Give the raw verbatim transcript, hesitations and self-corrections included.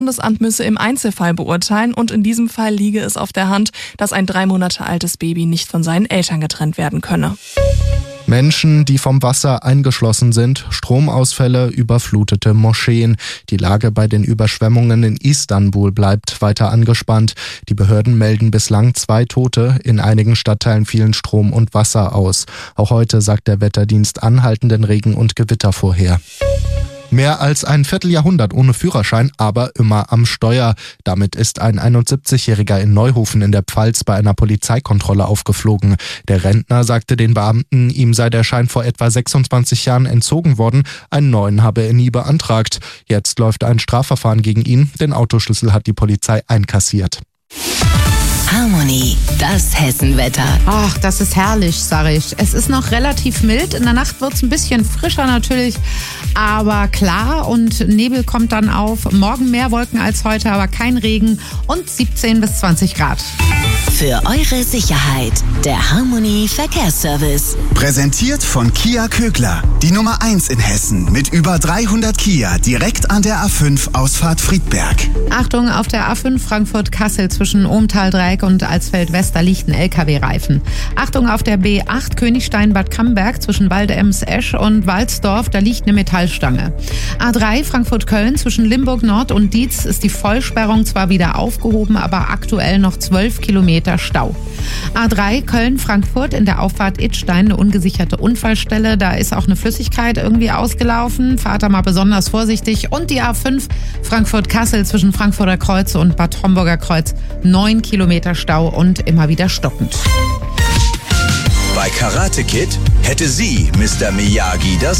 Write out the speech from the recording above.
Das Amt müsse im Einzelfall beurteilen und in diesem Fall liege es auf der Hand, dass ein drei Monate altes Baby nicht von seinen Eltern getrennt werden könne. Menschen, die vom Wasser eingeschlossen sind, Stromausfälle, überflutete Moscheen. Die Lage bei den Überschwemmungen in Istanbul bleibt weiter angespannt. Die Behörden melden bislang zwei Tote. In einigen Stadtteilen fielen Strom und Wasser aus. Auch heute sagt der Wetterdienst anhaltenden Regen und Gewitter vorher. Mehr als ein Vierteljahrhundert ohne Führerschein, aber immer am Steuer. Damit ist ein einundsiebzigjähriger in Neuhofen in der Pfalz bei einer Polizeikontrolle aufgeflogen. Der Rentner sagte den Beamten, ihm sei der Schein vor etwa sechsundzwanzig Jahren entzogen worden. Einen neuen habe er nie beantragt. Jetzt läuft ein Strafverfahren gegen ihn. Den Autoschlüssel hat die Polizei einkassiert. Harmony, das Hessenwetter. Ach, das ist herrlich, sag ich. Es ist noch relativ mild. In der Nacht wird es ein bisschen frischer natürlich, aber klar und Nebel kommt dann auf. Morgen mehr Wolken als heute, aber kein Regen und siebzehn bis zwanzig Grad. Für eure Sicherheit, der Harmony Verkehrsservice. Präsentiert von Kia Kögler, die Nummer eins in Hessen mit über dreihundert Kia direkt an der A fünf Ausfahrt Friedberg. Achtung, auf der A fünf Frankfurt-Kassel zwischen Ohmtal-Dreieck und Alsfeld-West, da liegt ein L K W-Reifen. Achtung, auf der B acht Königstein-Bad Camberg zwischen Waldems-Esch und Walsdorf, da liegt eine Metallstange. A drei Frankfurt-Köln zwischen Limburg-Nord und Dietz ist die Vollsperrung zwar wieder aufgehoben, aber aktuell noch zwölf Kilometer Stau. A drei Köln-Frankfurt in der Auffahrt Idstein eine ungesicherte Unfallstelle. Da ist auch eine Flüssigkeit irgendwie ausgelaufen. Fahrt da mal besonders vorsichtig. Und die A fünf Frankfurt-Kassel zwischen Frankfurter Kreuz und Bad Homburger Kreuz. neun Kilometer Stau und immer wieder stockend. Bei Karate Kid hätte sie, Mister Miyagi, das